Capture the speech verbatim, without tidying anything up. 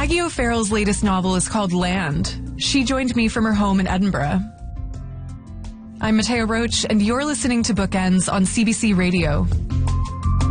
Maggie O'Farrell's latest novel is called Land. She joined me from her home in Edinburgh. I'm Mattea Roach, and you're listening to Bookends on C B C Radio.